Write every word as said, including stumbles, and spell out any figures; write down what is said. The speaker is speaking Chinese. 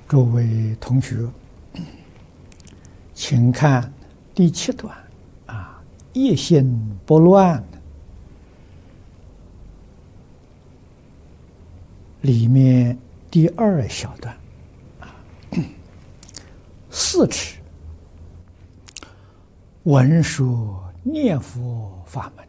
诸位同学，请看第七段啊，一心不乱里面第二小段啊，四持文殊念佛法门，